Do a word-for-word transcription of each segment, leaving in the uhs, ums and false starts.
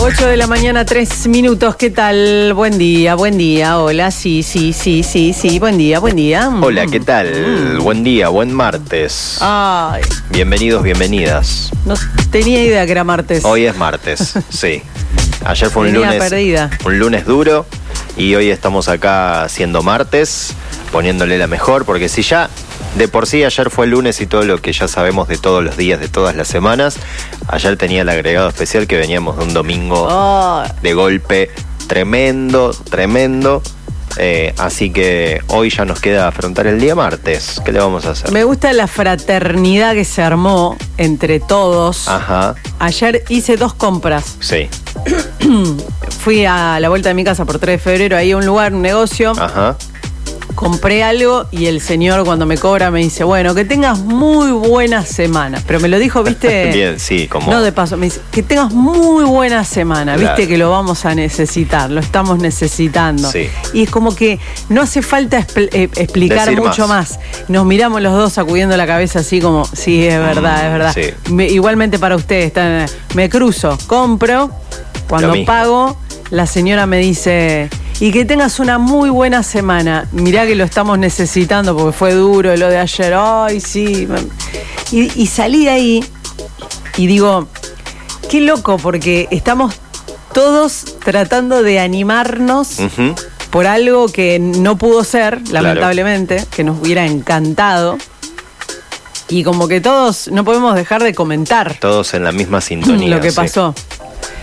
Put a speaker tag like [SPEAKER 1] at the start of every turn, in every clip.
[SPEAKER 1] ocho de la mañana, tres minutos. ¿Qué tal? Buen día, buen día. Hola, sí, sí, sí, sí, sí. Buen día, buen día.
[SPEAKER 2] Hola, ¿qué tal? Mm. Buen día, buen martes.
[SPEAKER 1] Ay.
[SPEAKER 2] Bienvenidos, bienvenidas.
[SPEAKER 1] No tenía idea que era martes.
[SPEAKER 2] Hoy es martes, sí. Ayer fue un
[SPEAKER 1] Tenía
[SPEAKER 2] lunes,
[SPEAKER 1] perdida.
[SPEAKER 2] un lunes duro y hoy estamos acá haciendo martes, poniéndole la mejor, porque si ya de por sí ayer fue lunes y todo lo que ya sabemos de todos los días, de todas las semanas, ayer tenía el agregado especial que veníamos de un domingo oh. de golpe tremendo, tremendo. Eh, así que hoy ya nos queda afrontar el día martes. ¿Qué le vamos a hacer?
[SPEAKER 1] Me gusta la fraternidad que se armó entre todos.
[SPEAKER 2] Ajá.
[SPEAKER 1] Ayer hice dos compras.
[SPEAKER 2] Sí.
[SPEAKER 1] Fui a la vuelta de mi casa por tres de febrero, ahí a un lugar, un negocio.
[SPEAKER 2] Ajá.
[SPEAKER 1] Compré algo y el señor cuando me cobra me dice, bueno, que tengas muy buena semana. Pero me lo dijo, viste.
[SPEAKER 2] Bien, sí, como.
[SPEAKER 1] No, de paso, me dice, que tengas muy buena semana,
[SPEAKER 2] claro.
[SPEAKER 1] Viste que lo vamos a necesitar, lo estamos necesitando.
[SPEAKER 2] Sí.
[SPEAKER 1] Y es como que no hace falta expl- eh, explicar
[SPEAKER 2] Decir
[SPEAKER 1] mucho más. más. Nos miramos los dos sacudiendo la cabeza así como, sí, es verdad, mm, es verdad.
[SPEAKER 2] Sí.
[SPEAKER 1] Me, igualmente para ustedes, está, me cruzo, compro, cuando pago, la señora me dice... Y que tengas una muy buena semana. Mirá que lo estamos necesitando porque fue duro lo de ayer. Ay, sí. Y, y salí de ahí y digo, qué loco, porque estamos todos tratando de animarnos uh-huh. por algo que no pudo ser, lamentablemente, claro. que nos hubiera encantado. Y como que todos no podemos dejar de comentar.
[SPEAKER 2] Todos en la misma sintonía.
[SPEAKER 1] Lo que pasó. Sí.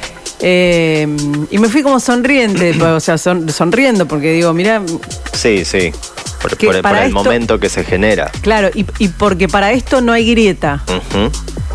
[SPEAKER 1] Eh, y me fui como sonriente, o sea, son, sonriendo, porque digo, mirá.
[SPEAKER 2] Sí, sí, por, por, por el esto, momento que se genera.
[SPEAKER 1] Claro, y, y porque para esto no hay grieta. Uh-huh.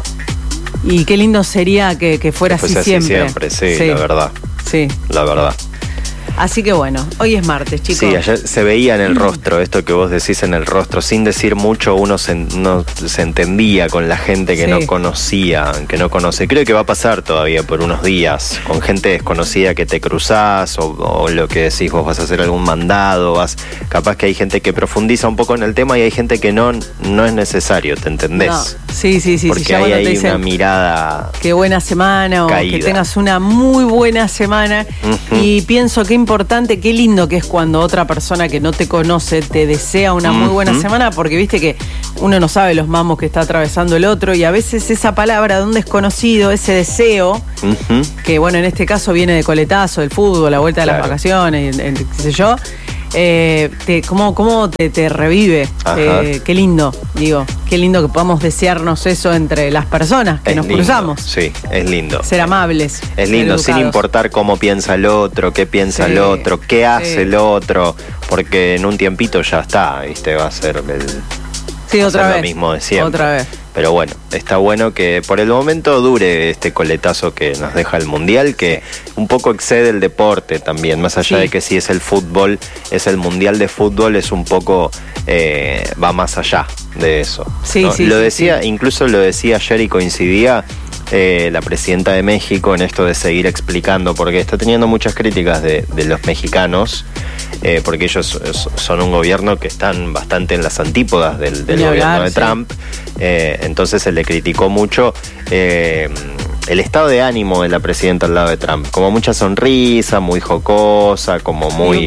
[SPEAKER 1] Y qué lindo sería que, que fuera
[SPEAKER 2] que
[SPEAKER 1] así,
[SPEAKER 2] así
[SPEAKER 1] siempre.
[SPEAKER 2] siempre, sí, sí, la verdad.
[SPEAKER 1] Sí.
[SPEAKER 2] La verdad.
[SPEAKER 1] Así que bueno, hoy es martes, chicos.
[SPEAKER 2] Sí, ayer se veía en el rostro, esto que vos decís en el rostro, sin decir mucho uno se, no, se entendía con la gente que sí. no conocía, que no conoce. Creo que va a pasar todavía por unos días, con gente desconocida que te cruzás, o, o lo que decís, vos vas a hacer algún mandado, vas, capaz que hay gente que profundiza un poco en el tema y hay gente que no, no es necesario, ¿te entendés?
[SPEAKER 1] No. Sí, sí, sí.
[SPEAKER 2] Porque
[SPEAKER 1] sí,
[SPEAKER 2] hay ahí
[SPEAKER 1] dicen,
[SPEAKER 2] una mirada.
[SPEAKER 1] Qué buena semana,
[SPEAKER 2] caída.
[SPEAKER 1] O que tengas una muy buena semana. Uh-huh. Y pienso que importante, qué lindo que es cuando otra persona que no te conoce te desea una uh-huh. muy buena semana, porque viste que uno no sabe los mamos que está atravesando el otro y a veces esa palabra de un desconocido, ese deseo, uh-huh. que bueno, en este caso viene de coletazo, del fútbol, la vuelta claro. de las vacaciones, el, el, qué sé yo, eh, te, ¿cómo, cómo te, te revive? Eh, qué lindo, digo, qué lindo que podamos desearnos eso entre las personas que
[SPEAKER 2] es
[SPEAKER 1] nos
[SPEAKER 2] lindo,
[SPEAKER 1] cruzamos.
[SPEAKER 2] Sí, es lindo.
[SPEAKER 1] Ser amables.
[SPEAKER 2] Es lindo, sin importar cómo piensa el otro, qué piensa sí, el otro, qué hace sí. el otro, porque en un tiempito ya está, ¿viste? Va a ser el,
[SPEAKER 1] sí,
[SPEAKER 2] va
[SPEAKER 1] otra
[SPEAKER 2] a ser
[SPEAKER 1] vez.
[SPEAKER 2] lo mismo de siempre.
[SPEAKER 1] Otra vez.
[SPEAKER 2] Pero bueno, está bueno que por el momento dure este coletazo que nos deja el Mundial, que un poco excede el deporte también, más allá sí. de que si es el fútbol, es el Mundial de fútbol, es un poco, eh, va más allá de eso.
[SPEAKER 1] Sí,
[SPEAKER 2] ¿no?
[SPEAKER 1] sí,
[SPEAKER 2] lo
[SPEAKER 1] sí,
[SPEAKER 2] decía,
[SPEAKER 1] sí.
[SPEAKER 2] Incluso lo decía ayer y coincidía eh, la presidenta de México en esto de seguir explicando, porque está teniendo muchas críticas de, de los mexicanos, eh, porque ellos son un gobierno que están bastante en las antípodas del, del gobierno hablar, de sí. Trump. Eh, entonces se le criticó mucho eh, el estado de ánimo de la presidenta al lado de Trump, como mucha sonrisa, muy jocosa, como muy...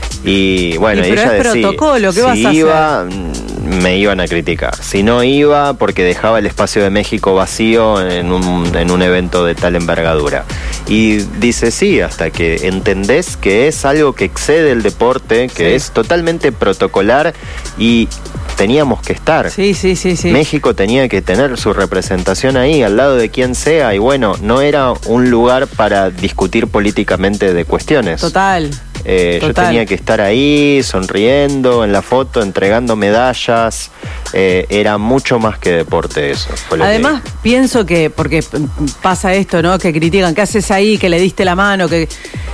[SPEAKER 2] Y bueno,
[SPEAKER 1] y pero
[SPEAKER 2] ella
[SPEAKER 1] es
[SPEAKER 2] decía,
[SPEAKER 1] protocolo, ¿qué
[SPEAKER 2] si
[SPEAKER 1] vas a
[SPEAKER 2] iba,
[SPEAKER 1] hacer?
[SPEAKER 2] Me iban a criticar. Si no iba, porque dejaba el espacio de México vacío en un, en un evento de tal envergadura. Y dice sí, hasta que entendés que es algo que excede el deporte, que sí. es totalmente protocolar y teníamos que estar.
[SPEAKER 1] Sí, sí, sí, sí.
[SPEAKER 2] México tenía que tener su representación ahí, al lado de quien sea, y bueno, no era un lugar para discutir políticamente de cuestiones.
[SPEAKER 1] Total.
[SPEAKER 2] Eh, yo tenía que estar ahí, sonriendo en la foto, entregando medallas. Eh, era mucho más que deporte eso. Fue lo
[SPEAKER 1] Además,
[SPEAKER 2] que...
[SPEAKER 1] pienso que, porque pasa esto, ¿no? Que critican, ¿qué haces ahí? Que le diste la mano, que...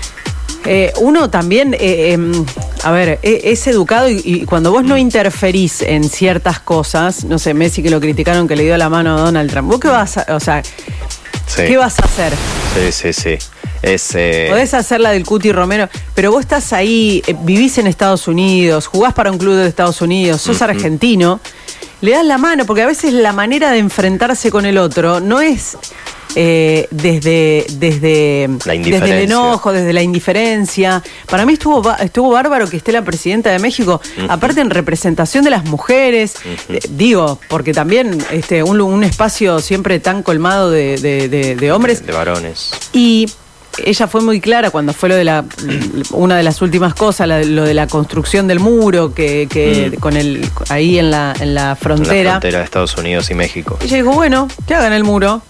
[SPEAKER 1] Eh, uno también, eh, eh, a ver, eh, es educado y, y cuando vos no interferís en ciertas cosas, no sé, Messi que lo criticaron que le dio la mano a Donald Trump, ¿vos qué vas a, o sea, sí. qué vas a hacer?
[SPEAKER 2] Sí, sí, sí. Es, eh...
[SPEAKER 1] Podés hacer la del Cuti Romero, pero vos estás ahí, eh, vivís en Estados Unidos, jugás para un club de Estados Unidos, sos uh-huh. argentino, le das la mano, porque a veces la manera de enfrentarse con el otro no es eh, desde, desde, desde el enojo, desde la indiferencia. Para mí estuvo, estuvo bárbaro que esté la presidenta de México, uh-huh. aparte en representación de las mujeres, uh-huh. eh, digo, porque también este, un, un espacio siempre tan colmado de, de, de, de hombres.
[SPEAKER 2] De varones.
[SPEAKER 1] Y ella fue muy clara cuando fue lo de la una de las últimas cosas, la, lo de la construcción del muro que, que mm. con el ahí en la en la frontera. En la
[SPEAKER 2] frontera de Estados Unidos y México.
[SPEAKER 1] Ella dijo, bueno, que hagan el muro.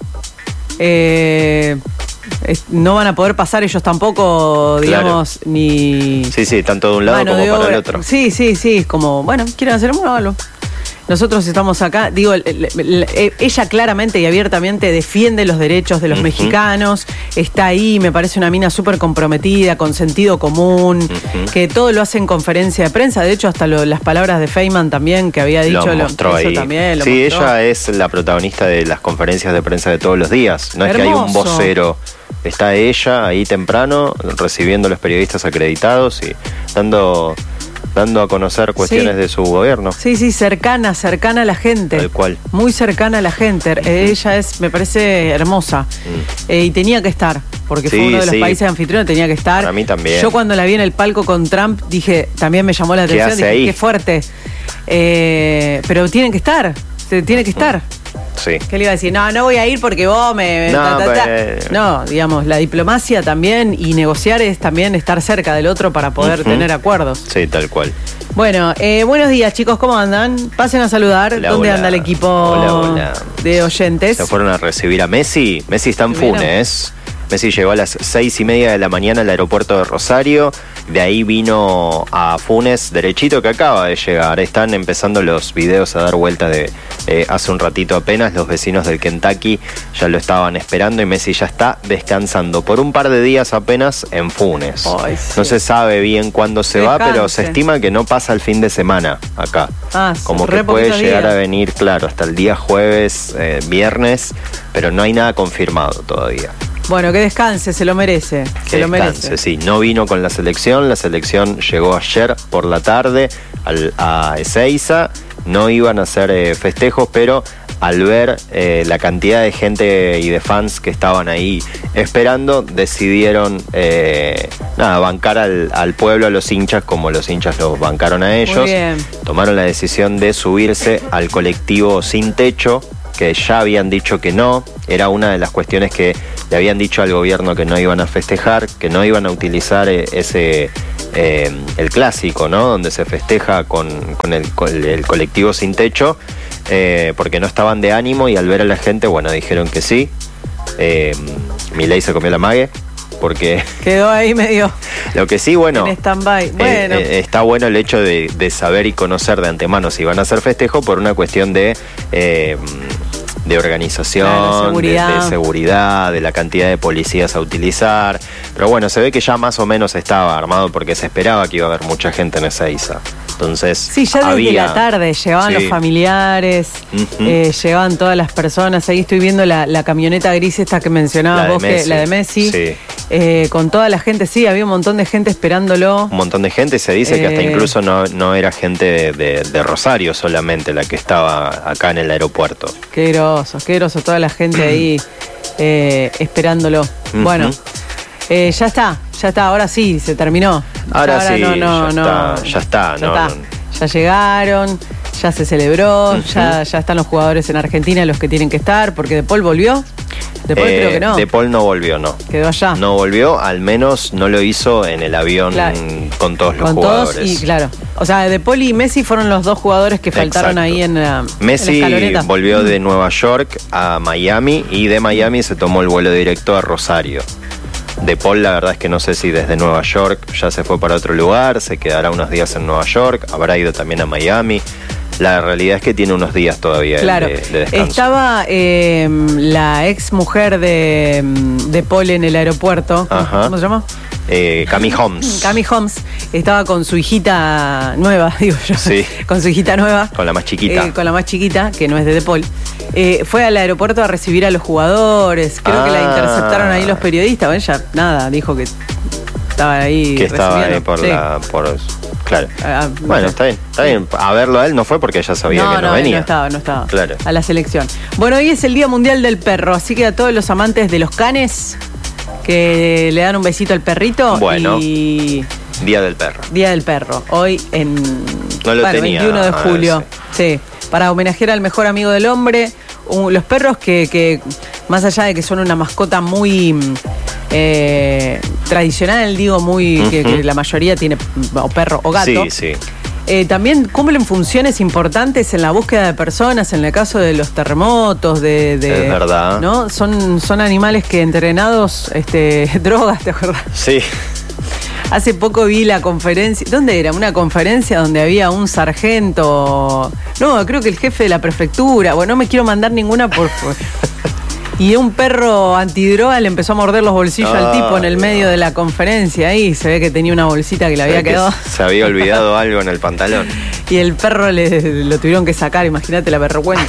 [SPEAKER 1] Eh, es, no van a poder pasar ellos tampoco, digamos, claro. ni.
[SPEAKER 2] Sí, sí, tanto de un lado como para obra. El otro.
[SPEAKER 1] Sí, sí, sí, como, bueno, quieren hacer el muro, háganlo. Nosotros estamos acá, digo, ella claramente y abiertamente defiende los derechos de los uh-huh. mexicanos, está ahí, me parece una mina súper comprometida, con sentido común, uh-huh. que todo lo hace en conferencia de prensa, de hecho hasta lo, las palabras de Feynman también, que había dicho,
[SPEAKER 2] lo mostró
[SPEAKER 1] lo,
[SPEAKER 2] ahí.
[SPEAKER 1] Eso también, lo
[SPEAKER 2] sí,
[SPEAKER 1] mostró.
[SPEAKER 2] Ella es la protagonista de las conferencias de prensa de todos los días, no es Hermoso. Que hay un vocero, está ella ahí temprano, recibiendo a los periodistas acreditados y dando... dando a conocer cuestiones sí. de su gobierno.
[SPEAKER 1] Sí, sí, cercana, cercana a la gente.
[SPEAKER 2] Tal cual.
[SPEAKER 1] Muy cercana a la gente. Uh-huh. Ella es, me parece, hermosa. Uh-huh. Eh, y tenía que estar, porque sí, fue uno de los sí. países anfitriones, tenía que estar.
[SPEAKER 2] Para mí también.
[SPEAKER 1] Yo cuando la vi en el palco con Trump, dije, también me llamó la atención,
[SPEAKER 2] ¿Qué hace
[SPEAKER 1] dije,
[SPEAKER 2] ahí?
[SPEAKER 1] Qué fuerte. Eh, pero tienen que estar, tiene que estar.
[SPEAKER 2] Sí.
[SPEAKER 1] ¿Qué le iba a decir? No, no voy a ir porque vos me...
[SPEAKER 2] No,
[SPEAKER 1] ta, ta, ta.
[SPEAKER 2] Pues...
[SPEAKER 1] no, digamos, la diplomacia también y negociar es también estar cerca del otro para poder uh-huh. tener acuerdos.
[SPEAKER 2] Sí, tal cual.
[SPEAKER 1] Bueno, eh, buenos días chicos, ¿cómo andan? Pasen a saludar.
[SPEAKER 2] Hola,
[SPEAKER 1] ¿Dónde
[SPEAKER 2] hola.
[SPEAKER 1] anda el equipo
[SPEAKER 2] hola, hola.
[SPEAKER 1] de oyentes?
[SPEAKER 2] Se fueron a recibir a Messi. Messi está en Funes. Messi llegó a las seis y media de la mañana al aeropuerto de Rosario. De ahí vino a Funes derechito, que acaba de llegar. Están empezando los videos a dar vuelta de eh, hace un ratito apenas. Los vecinos del Kentucky ya lo estaban esperando y Messi ya está descansando por un par de días apenas en Funes.
[SPEAKER 1] Ay, sí.
[SPEAKER 2] No se sabe bien cuándo se
[SPEAKER 1] Descanse.
[SPEAKER 2] va, pero se estima que no pasa el fin de semana acá.
[SPEAKER 1] Ah,
[SPEAKER 2] Como que puede llegar días. a venir, claro, hasta el día jueves, eh, viernes, pero no hay nada confirmado todavía.
[SPEAKER 1] Bueno, que descanse, se lo merece.
[SPEAKER 2] Que
[SPEAKER 1] se lo
[SPEAKER 2] descanse,
[SPEAKER 1] merece.
[SPEAKER 2] Sí. No vino con la selección, la selección llegó ayer por la tarde al, a Ezeiza, no iban a hacer eh, festejos, pero al ver eh, la cantidad de gente y de fans que estaban ahí esperando, decidieron eh, nada, bancar al, al pueblo, a los hinchas, como los hinchas los bancaron a ellos.
[SPEAKER 1] Muy bien.
[SPEAKER 2] Tomaron la decisión de subirse al colectivo Sin Techo, que ya habían dicho que no, era una de las cuestiones que le habían dicho al gobierno que no iban a festejar, que no iban a utilizar ese eh, el clásico, ¿no? Donde se festeja con, con, el, con el colectivo Sin Techo, eh, porque no estaban de ánimo y al ver a la gente, bueno, dijeron que sí. Eh, Milei se comió la mague. Porque
[SPEAKER 1] quedó ahí medio
[SPEAKER 2] lo que sí, bueno,
[SPEAKER 1] en stand-by. Bueno.
[SPEAKER 2] Eh, eh, está bueno el hecho de, de saber y conocer de antemano si van a hacer festejo por una cuestión de eh, de organización,
[SPEAKER 1] claro, seguridad.
[SPEAKER 2] De, de seguridad, de la cantidad de policías a utilizar. Pero bueno, se ve que ya más o menos estaba armado porque se esperaba que iba a haber mucha gente en Ezeiza. Entonces,
[SPEAKER 1] sí, ya desde
[SPEAKER 2] había...
[SPEAKER 1] la tarde llegaban sí. los familiares, uh-huh. eh, llegaban todas las personas. Ahí estoy viendo la, la camioneta gris esta que mencionabas vos, que, la de Messi.
[SPEAKER 2] Sí.
[SPEAKER 1] Eh, con toda la gente, sí, había un montón de gente esperándolo.
[SPEAKER 2] Un montón de gente, se dice eh, que hasta incluso no, no era gente de, de, de Rosario solamente la que estaba acá en el aeropuerto.
[SPEAKER 1] Qué groso, qué groso, toda la gente ahí eh, esperándolo. Uh-huh. Bueno, eh, ya está, ya está, ahora sí, se terminó.
[SPEAKER 2] Ahora, ahora sí,
[SPEAKER 1] no, no,
[SPEAKER 2] ya,
[SPEAKER 1] no,
[SPEAKER 2] está, ya está,
[SPEAKER 1] ya
[SPEAKER 2] no,
[SPEAKER 1] está.
[SPEAKER 2] no.
[SPEAKER 1] Ya llegaron, ya se celebró, uh-huh. ya, ya están los jugadores en Argentina, los que tienen que estar, porque De Paul volvió. De Paul eh, creo que no.
[SPEAKER 2] De Paul no volvió, no.
[SPEAKER 1] Quedó allá.
[SPEAKER 2] No volvió, al menos no lo hizo en el avión claro. con todos los
[SPEAKER 1] con
[SPEAKER 2] jugadores.
[SPEAKER 1] Todos y claro. O sea, De Paul y Messi fueron los dos jugadores que faltaron Exacto. ahí en la,
[SPEAKER 2] Messi
[SPEAKER 1] en la escaloneta.
[SPEAKER 2] Volvió de Nueva York a Miami y de Miami se tomó el vuelo directo a Rosario. De Paul, la verdad es que no sé si desde Nueva York ya se fue para otro lugar, se quedará unos días en Nueva York, habrá ido también a Miami. La realidad es que tiene unos días todavía
[SPEAKER 1] claro.
[SPEAKER 2] de, de descanso.
[SPEAKER 1] Estaba eh, la ex mujer de, de Paul en el aeropuerto.
[SPEAKER 2] Ajá.
[SPEAKER 1] ¿Cómo se llama?
[SPEAKER 2] Eh, Cami Holmes.
[SPEAKER 1] Cami Holmes estaba con su hijita nueva, digo yo.
[SPEAKER 2] Sí.
[SPEAKER 1] Con su hijita nueva.
[SPEAKER 2] Con la más chiquita.
[SPEAKER 1] Eh, con la más chiquita, que no es de De Paul. Eh, fue al aeropuerto a recibir a los jugadores. Creo ah. que la interceptaron ahí los periodistas. Ella, nada, dijo que estaba ahí.
[SPEAKER 2] Que estaba ahí por
[SPEAKER 1] sí.
[SPEAKER 2] la. Por, Claro.
[SPEAKER 1] Ah, no
[SPEAKER 2] bueno,
[SPEAKER 1] sé.
[SPEAKER 2] está bien, está bien. A verlo a él no fue porque ya sabía
[SPEAKER 1] no,
[SPEAKER 2] que no,
[SPEAKER 1] no,
[SPEAKER 2] venía.
[SPEAKER 1] No estaba, no estaba.
[SPEAKER 2] Claro.
[SPEAKER 1] A la selección. Bueno, hoy es el Día Mundial del Perro, así que a todos los amantes de los canes que le dan un besito al perrito.
[SPEAKER 2] Bueno.
[SPEAKER 1] Y
[SPEAKER 2] Día del perro.
[SPEAKER 1] Día del Perro, hoy en
[SPEAKER 2] No lo
[SPEAKER 1] bueno,
[SPEAKER 2] tenía,
[SPEAKER 1] veintiuno de julio.
[SPEAKER 2] ah,
[SPEAKER 1] Sí, para homenajear al mejor amigo del hombre. Un- los perros que, que, más allá de que son una mascota muy eh, tradicional, digo, muy
[SPEAKER 2] Uh-huh.
[SPEAKER 1] que, que la mayoría tiene o perro o gato.
[SPEAKER 2] Sí, sí.
[SPEAKER 1] Eh, también cumplen funciones importantes en la búsqueda de personas, en el caso de los terremotos, de, de-
[SPEAKER 2] Es verdad.
[SPEAKER 1] ¿no? Son, son animales que entrenados, este, drogas, ¿te acuerdas?
[SPEAKER 2] Sí.
[SPEAKER 1] Hace poco vi la conferencia, ¿dónde era? Una conferencia donde había un sargento, no, creo que el jefe de la prefectura, bueno, no me quiero mandar ninguna por... por- y un perro antidroga le empezó a morder los bolsillos
[SPEAKER 2] Ah,
[SPEAKER 1] al tipo en el medio de la conferencia, ahí se ve que tenía una bolsita que le había
[SPEAKER 2] Se ve que
[SPEAKER 1] quedado.
[SPEAKER 2] Se había olvidado algo en el pantalón.
[SPEAKER 1] Y el perro le, lo tuvieron que sacar, imagínate la vergüenza.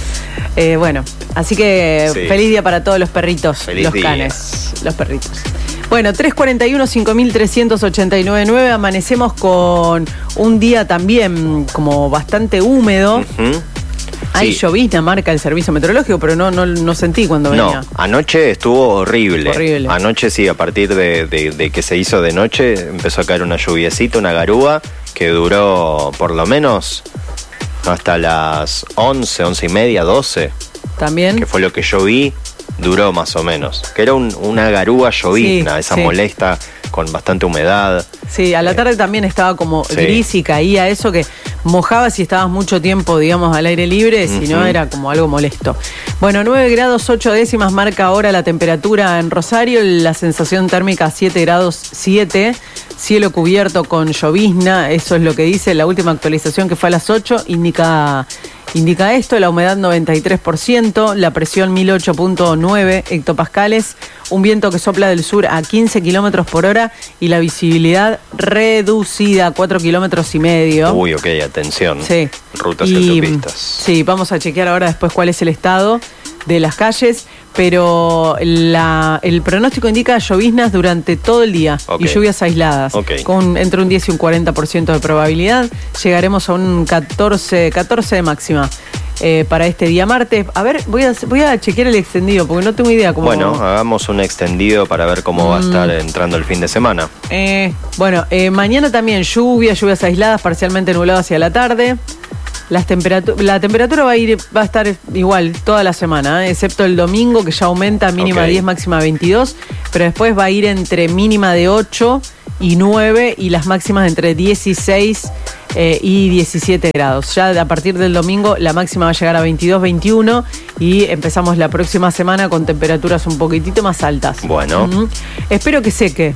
[SPEAKER 1] Eh, bueno, así que
[SPEAKER 2] Sí.
[SPEAKER 1] feliz día para todos los perritos,
[SPEAKER 2] Feliz
[SPEAKER 1] los
[SPEAKER 2] día.
[SPEAKER 1] canes, los perritos. Bueno, tres cuarenta y uno, cinco mil trescientos ochenta y nueve, amanecemos con un día también como bastante húmedo.
[SPEAKER 2] Ujú.
[SPEAKER 1] Hay
[SPEAKER 2] Sí.
[SPEAKER 1] llovizna, marca el servicio meteorológico, pero no, no, no sentí cuando venía.
[SPEAKER 2] No, anoche estuvo horrible.
[SPEAKER 1] Horrible.
[SPEAKER 2] Anoche sí, a partir de, de- de que se hizo de noche, empezó a caer una lluviecita, una garúa, que duró por lo menos hasta las once, once y media, doce,
[SPEAKER 1] También.
[SPEAKER 2] que fue lo que yo vi, duró más o menos. Que era un- una garúa llovizna,
[SPEAKER 1] Sí,
[SPEAKER 2] esa
[SPEAKER 1] sí.
[SPEAKER 2] molesta, con bastante humedad.
[SPEAKER 1] Sí, a la tarde también estaba como
[SPEAKER 2] Sí.
[SPEAKER 1] gris y caía eso que mojaba si estabas mucho tiempo, digamos, al aire libre, si no
[SPEAKER 2] Ujú.
[SPEAKER 1] era como algo molesto. Bueno, nueve grados ocho décimas marca ahora la temperatura en Rosario, la sensación térmica siete grados siete, cielo cubierto con llovizna, eso es lo que dice la última actualización que fue a las ocho, indica... Indica esto, la humedad noventa y tres por ciento, la presión mil ocho punto nueve hectopascales, un viento que sopla del sur a quince kilómetros por hora y la visibilidad reducida a cuatro kilómetros y medio.
[SPEAKER 2] Uy, ok, atención.
[SPEAKER 1] Sí.
[SPEAKER 2] Rutas
[SPEAKER 1] Y,
[SPEAKER 2] y autopistas.
[SPEAKER 1] Sí, vamos a chequear ahora después cuál es el estado de las calles, pero la- el pronóstico indica lloviznas durante todo el día
[SPEAKER 2] Ok.
[SPEAKER 1] y lluvias aisladas,
[SPEAKER 2] Ok.
[SPEAKER 1] con entre un diez y un cuarenta por ciento de probabilidad. Llegaremos a un catorce, catorce de máxima eh, para este día martes. A ver, voy a, voy a chequear el extendido porque no tengo idea cómo...
[SPEAKER 2] Bueno, hagamos un extendido para ver cómo va a estar
[SPEAKER 1] Mm.
[SPEAKER 2] entrando el fin de semana.
[SPEAKER 1] Eh, bueno, eh, mañana también lluvia, lluvias aisladas, parcialmente nublado hacia la tarde. Las temperatu- la temperatura va a ir, va a estar igual toda la semana, ¿eh? Excepto el domingo que ya aumenta mínima
[SPEAKER 2] Ok.
[SPEAKER 1] diez, máxima veintidós, pero después va a ir entre mínima de ocho y nueve y las máximas entre dieciséis eh, y diecisiete grados. Ya a partir del domingo la máxima va a llegar a veintidós, veintiuno y empezamos la próxima semana con temperaturas un poquitito más altas.
[SPEAKER 2] Bueno.
[SPEAKER 1] Ujú. Espero que seque.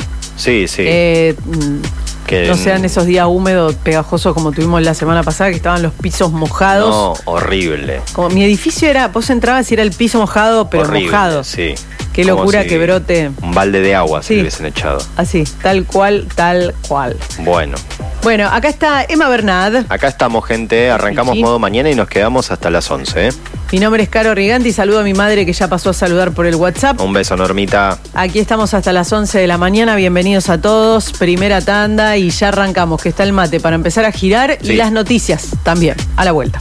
[SPEAKER 2] Sí, sí.
[SPEAKER 1] Eh, mm,
[SPEAKER 2] Que-
[SPEAKER 1] no sean esos días húmedos, pegajosos como tuvimos la semana pasada, que estaban los pisos mojados.
[SPEAKER 2] No, horrible.
[SPEAKER 1] Como mi edificio era, vos entrabas y era el piso mojado, pero
[SPEAKER 2] horrible,
[SPEAKER 1] mojado.
[SPEAKER 2] Sí.
[SPEAKER 1] Qué
[SPEAKER 2] Como
[SPEAKER 1] locura
[SPEAKER 2] si
[SPEAKER 1] que brote.
[SPEAKER 2] Un balde de agua si
[SPEAKER 1] Sí.
[SPEAKER 2] le hubiesen echado.
[SPEAKER 1] Así, tal cual, tal cual.
[SPEAKER 2] Bueno,
[SPEAKER 1] Bueno, acá está Emma Bernad.
[SPEAKER 2] acá estamos, gente. Arrancamos
[SPEAKER 1] Sí.
[SPEAKER 2] modo mañana y nos quedamos hasta las once. ¿eh?
[SPEAKER 1] Mi nombre es Caro Riganti y saludo a mi madre que ya pasó a saludar por el WhatsApp.
[SPEAKER 2] Un beso, Normita.
[SPEAKER 1] Aquí estamos hasta las once de la mañana. Bienvenidos a todos. Primera tanda y ya arrancamos, que está el mate para empezar a girar y
[SPEAKER 2] Sí.
[SPEAKER 1] las noticias también. A la vuelta.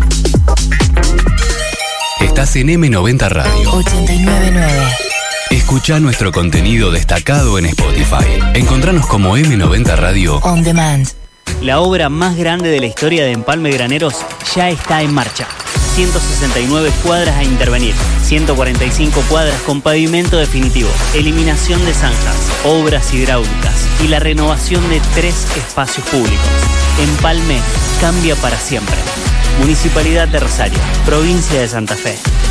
[SPEAKER 3] Estás en eme noventa Radio.
[SPEAKER 4] ochenta y nueve punto nueve.
[SPEAKER 3] Escucha nuestro contenido destacado en Spotify. Encontranos como eme noventa Radio.
[SPEAKER 4] On demand.
[SPEAKER 5] La obra más grande de la historia de Empalme Graneros ya está en marcha. ciento sesenta y nueve cuadras a intervenir, ciento cuarenta y cinco cuadras con pavimento definitivo, eliminación de zanjas, obras hidráulicas y la renovación de tres espacios públicos. Empalme cambia para siempre. Municipalidad de Rosario, provincia de Santa Fe.